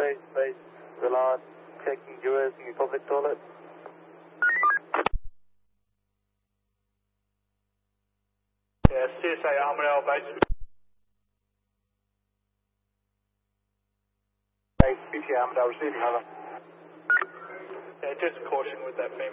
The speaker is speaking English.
space, Villard, checking US in public toilet. Yeah, CSA Armadale base. BT Armadale receiving, over. Yeah, just caution with that female.